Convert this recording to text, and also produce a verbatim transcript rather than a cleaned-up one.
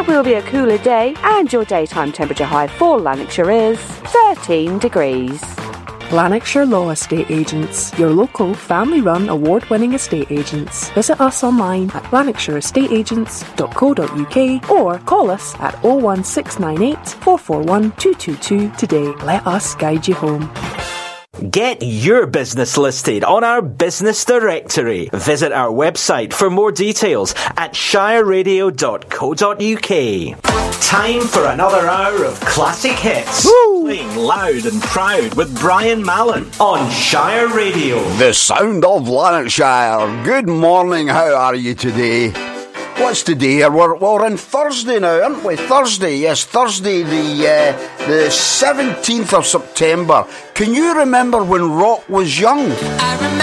It will be a cooler day, and your daytime temperature high for Lanarkshire is thirteen degrees. Lanarkshire Law Estate Agents, your local, family-run, award-winning estate agents. Visit us online at lanarkshire estate agents dot co dot uk or call us at oh one six nine eight, four four one, two two two today. Let us guide you home. Get your business listed on our business directory. Visit our website for more details at shire radio dot co dot uk. Time for another hour of classic hits. Woo! Playing loud and proud with Brian Mallon on Shire Radio. The sound of Lanarkshire. Good morning, how are you today? What's today? We're, we're on Thursday now, aren't we? Thursday, yes, Thursday the uh, the seventeenth of September. Can you remember when rock was young? I remember